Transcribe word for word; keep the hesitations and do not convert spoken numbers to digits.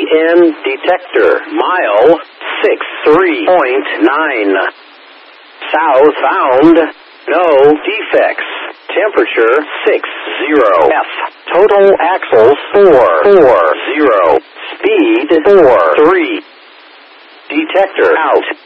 N detector. Mile six three point nine. Southbound. No defects. Temperature six zero. F. Total axles four four zero. Speed four three. Detector out.